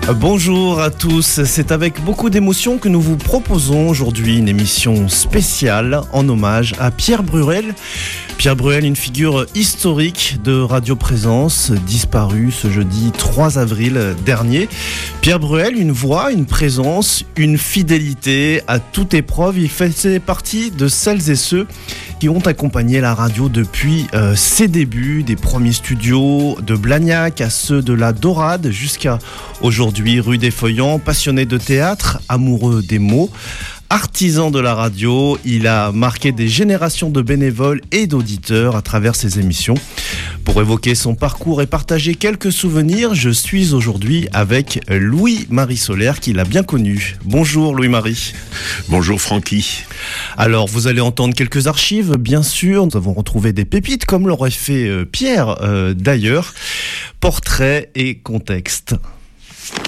Bonjour à tous, c'est avec beaucoup d'émotion que nous vous proposons aujourd'hui une émission spéciale en hommage à Pierre Bruel. Pierre Bruel, une figure historique de Radio Présence, disparu ce jeudi 3 avril dernier. Pierre Bruel, une voix, une présence, une fidélité à toute épreuve. Il faisait partie de celles et ceux qui ont accompagné la radio depuis ses débuts, des premiers studios de Blagnac à ceux de la Dorade jusqu'à aujourd'hui rue des Feuillants, passionné de théâtre, amoureux des mots. Artisan de la radio, il a marqué des générations de bénévoles et d'auditeurs à travers ses émissions. Pour évoquer son parcours et partager quelques souvenirs, je suis aujourd'hui avec Louis-Marie Solaire, qui l'a bien connu. Bonjour Louis-Marie. Bonjour Francky. Alors, vous allez entendre quelques archives, bien sûr. Nous avons retrouvé des pépites, comme l'aurait fait Pierre d'ailleurs. Portrait et contexte.